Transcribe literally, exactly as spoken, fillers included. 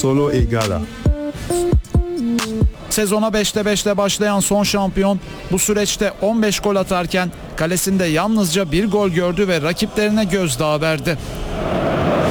Solo Egara. Sezona beşte beşle başlayan son şampiyon bu süreçte on beş gol atarken kalesinde yalnızca bir gol gördü ve rakiplerine gözdağı verdi.